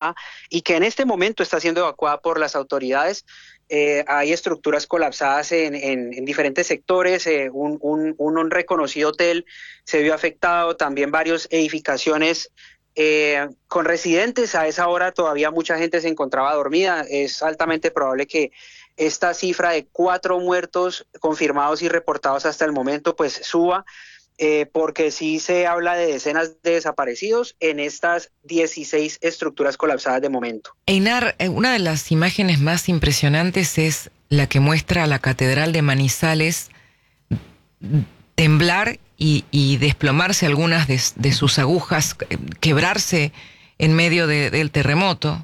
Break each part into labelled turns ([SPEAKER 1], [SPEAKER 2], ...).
[SPEAKER 1] evacuada y que en este momento está siendo evacuada por las autoridades. Hay estructuras colapsadas en diferentes sectores, un reconocido hotel se vio afectado, también varias edificaciones con residentes. A esa hora todavía mucha gente se encontraba dormida. Es altamente probable que esta cifra de 4 muertos confirmados y reportados hasta el momento pues suba, porque sí se habla de decenas de desaparecidos en estas 16 estructuras colapsadas de momento.
[SPEAKER 2] Einar, una de las imágenes más impresionantes es la que muestra a la Catedral de Manizales temblar y desplomarse algunas de sus agujas, quebrarse en medio del terremoto.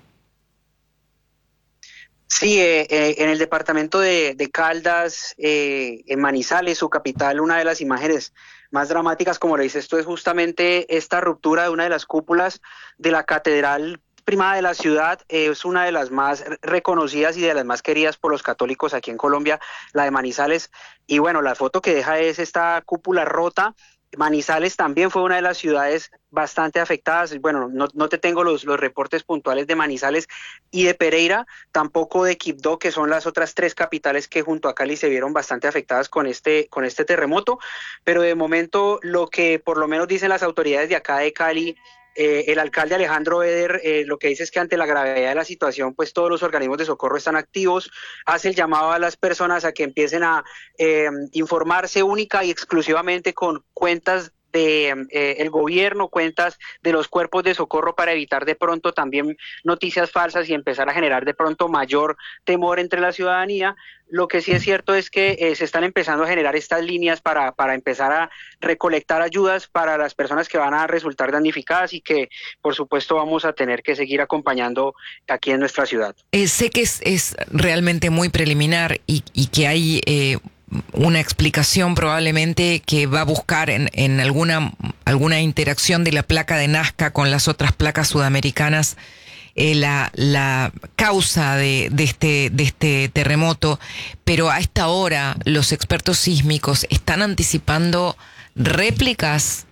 [SPEAKER 1] Sí, en el departamento de Caldas, en Manizales, su capital, una de las imágenes más dramáticas, como le dices, esto es justamente esta ruptura de una de las cúpulas de la catedral primada de la ciudad. Es una de las más reconocidas y de las más queridas por los católicos aquí en Colombia, la de Manizales. Y bueno, la foto que deja es esta cúpula rota. Manizales también fue una de las ciudades bastante afectadas. Bueno, no te tengo los reportes puntuales de Manizales y de Pereira, tampoco de Quibdó, que son las otras 3 capitales que junto a Cali se vieron bastante afectadas con este terremoto. Pero de momento lo que por lo menos dicen las autoridades de acá de Cali, el alcalde Alejandro Eder, lo que dice es que ante la gravedad de la situación, pues todos los organismos de socorro están activos, hace el llamado a las personas a que empiecen a informarse única y exclusivamente con cuentas de el gobierno, cuentas de los cuerpos de socorro, para evitar de pronto también noticias falsas y empezar a generar de pronto mayor temor entre la ciudadanía. Lo que sí es cierto es que se están empezando a generar estas líneas para empezar a recolectar ayudas para las personas que van a resultar damnificadas y que por supuesto vamos a tener que seguir acompañando aquí en nuestra ciudad.
[SPEAKER 2] Sé que es realmente muy preliminar y que hay una explicación probablemente que va a buscar en alguna interacción de la placa de Nazca con las otras placas sudamericanas, la causa de este terremoto, pero a esta hora los expertos sísmicos están anticipando réplicas.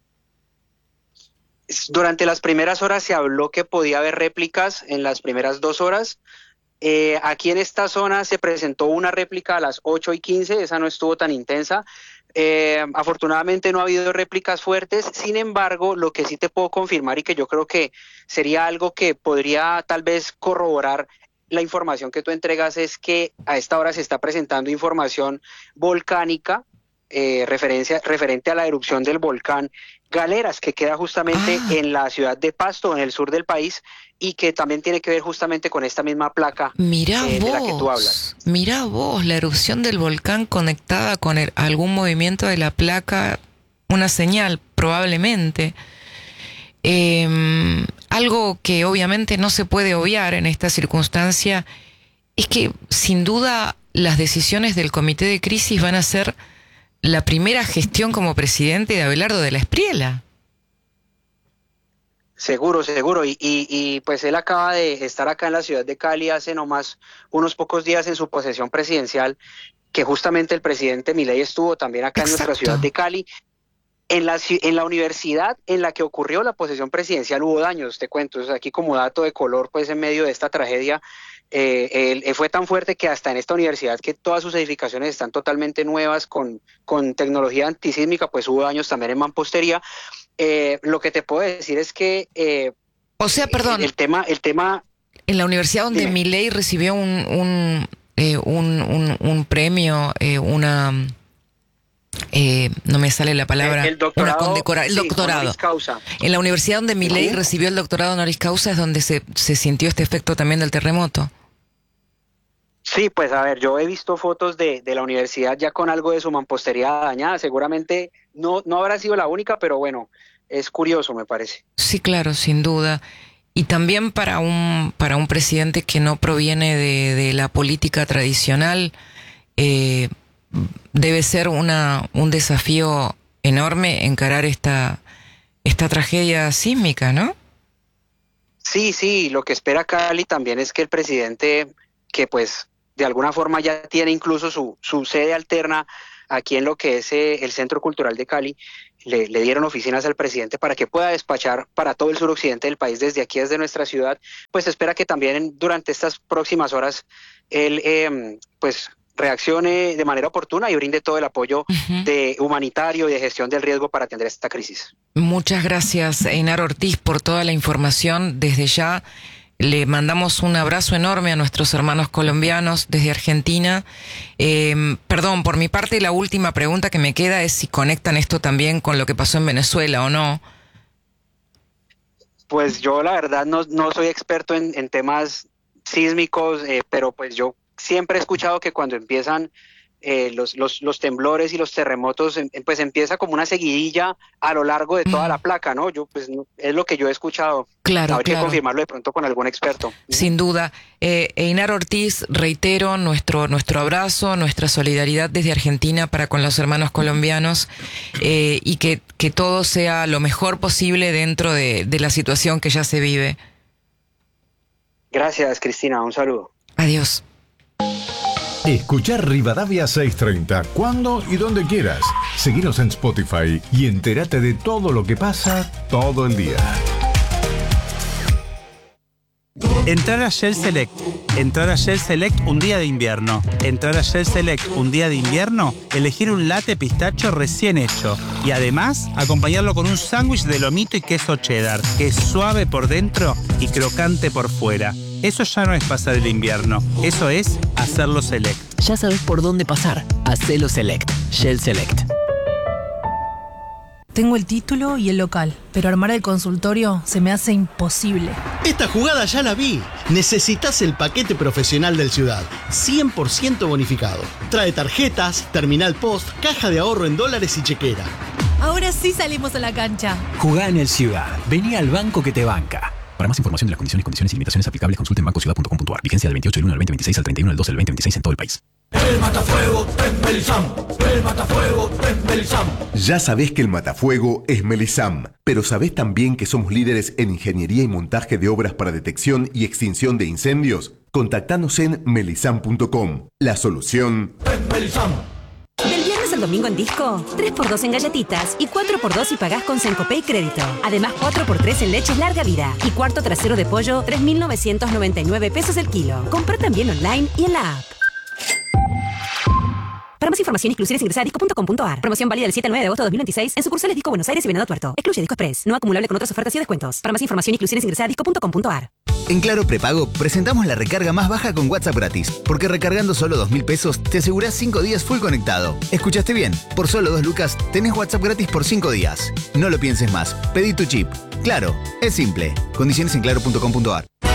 [SPEAKER 1] Durante las primeras horas se habló que podía haber réplicas en las primeras 2 horas. Aquí en esta zona se presentó una réplica a las 8:15, esa no estuvo tan intensa. Afortunadamente no ha habido réplicas fuertes. Sin embargo, lo que sí te puedo confirmar y que yo creo que sería algo que podría tal vez corroborar la información que tú entregas, es que a esta hora se está presentando información volcánica, referente a la erupción del volcán Galeras, que queda justamente en la ciudad de Pasto, en el sur del país, y que también tiene que ver justamente con esta misma placa de la que tú hablas.
[SPEAKER 2] Mirá vos, la erupción del volcán conectada con algún movimiento de la placa, una señal probablemente. Algo que obviamente no se puede obviar en esta circunstancia es que sin duda las decisiones del comité de crisis van a ser la primera gestión como presidente de Abelardo de la Espriella.
[SPEAKER 1] Seguro, seguro. Y pues él acaba de estar acá en la ciudad de Cali hace nomás unos pocos días en su posesión presidencial, que justamente el presidente Milei estuvo también acá en nuestra ciudad de Cali. En la universidad en la que ocurrió la posesión presidencial hubo daños, te cuento. O sea, aquí como dato de color, pues en medio de esta tragedia, fue tan fuerte que hasta en esta universidad, que todas sus edificaciones están totalmente nuevas con tecnología antisísmica, pues hubo daños también en mampostería. Lo que te puedo decir es que
[SPEAKER 2] o sea, perdón,
[SPEAKER 1] el tema
[SPEAKER 2] en la universidad donde
[SPEAKER 1] dime.
[SPEAKER 2] Milei recibió un premio, no me sale la palabra,
[SPEAKER 1] El doctorado,
[SPEAKER 2] el
[SPEAKER 1] sí,
[SPEAKER 2] doctorado.
[SPEAKER 1] honoris causa.
[SPEAKER 2] En la universidad donde Milei recibió el doctorado honoris causa es donde se sintió este efecto también del terremoto.
[SPEAKER 1] Sí, pues a ver, yo he visto fotos de la universidad ya con algo de su mampostería dañada. Seguramente no habrá sido la única, pero bueno, es curioso, me parece.
[SPEAKER 2] Sí, claro, sin duda. Y también para un presidente que no proviene de la política tradicional, debe ser un desafío enorme encarar esta tragedia sísmica, ¿no?
[SPEAKER 1] Sí, lo que espera Cali también es que el presidente, que pues de alguna forma ya tiene incluso su sede alterna aquí en lo que es el Centro Cultural de Cali, le dieron oficinas al presidente para que pueda despachar para todo el suroccidente del país desde aquí, desde nuestra ciudad, pues se espera que también durante estas próximas horas él pues reaccione de manera oportuna y brinde todo el apoyo de humanitario y de gestión del riesgo para atender esta crisis.
[SPEAKER 2] Muchas gracias, Einar Ortiz, por toda la información. Desde ya le mandamos un abrazo enorme a nuestros hermanos colombianos desde Argentina. Perdón, por mi parte, la última pregunta que me queda es si conectan esto también con lo que pasó en Venezuela o no.
[SPEAKER 1] Pues yo la verdad no soy experto en temas sísmicos, pero pues yo siempre he escuchado que cuando empiezan los temblores y los terremotos, pues empieza como una seguidilla a lo largo de toda la placa, ¿no? Es lo que yo he escuchado.
[SPEAKER 2] Claro,
[SPEAKER 1] habría que confirmarlo de pronto con algún experto.
[SPEAKER 2] Sin duda. Einar Ortiz, reitero nuestro abrazo, nuestra solidaridad desde Argentina para con los hermanos colombianos, y que todo sea lo mejor posible dentro de la situación que ya se vive.
[SPEAKER 1] Gracias, Cristina. Un saludo.
[SPEAKER 2] Adiós.
[SPEAKER 3] Escuchar Rivadavia 630 cuando y donde quieras. Seguinos en Spotify y entérate de todo lo que pasa todo el día.
[SPEAKER 4] Entrar a Shell Select. Entrar a Shell Select un día de invierno. Entrar a Shell Select un día de invierno, elegir un latte pistacho recién hecho. Y además, acompañarlo con un sándwich de lomito y queso cheddar, que es suave por dentro y crocante por fuera. Eso ya no es pasar el invierno, eso es hacerlo Select.
[SPEAKER 5] Ya sabes por dónde pasar. Hacelo Select. Shell Select.
[SPEAKER 6] Tengo el título y el local, pero armar el consultorio se me hace imposible.
[SPEAKER 7] Esta jugada ya la vi. Necesitas el paquete profesional del Ciudad, 100% bonificado. Trae tarjetas, terminal post, caja de ahorro en dólares y chequera.
[SPEAKER 6] Ahora sí salimos a la cancha.
[SPEAKER 5] Jugá en el Ciudad. Vení al banco que te banca. Para más información de las condiciones y limitaciones aplicables, consulte en bancociudad.com.ar. Vigencia del 28 del 1 al 2026 al 31 del 12 del 2026 en todo el país.
[SPEAKER 8] El matafuego es Melisam. El matafuego es Melisam.
[SPEAKER 9] Ya sabés que el matafuego es Melisam, pero ¿sabés también que somos líderes en ingeniería y montaje de obras para detección y extinción de incendios? Contactanos en melisam.com. La solución
[SPEAKER 8] es Melisam.
[SPEAKER 10] Del viernes al domingo en Disco, 3x2 en galletitas y 4x2 si pagás con Sencopay Crédito. Además, 4x3 en leches larga vida y cuarto trasero de pollo, 3.999 pesos el kilo. Compra también online y en la app. Para más información, exclusiones, ingresa a disco.com.ar. Promoción válida del 7 al 9 de agosto de 2026 en sucursales Disco Buenos Aires y Venado Tuerto. Excluye Disco Express. No acumulable con otras ofertas y descuentos. Para más información, exclusiones, ingresa a disco.com.ar.
[SPEAKER 11] En Claro Prepago presentamos la recarga más baja con WhatsApp gratis, porque recargando solo 2.000 pesos te asegurás 5 días full conectado. ¿Escuchaste bien? Por solo 2 lucas tenés WhatsApp gratis por 5 días. No lo pienses más. Pedí tu chip. Claro, es simple. Condiciones en claro.com.ar.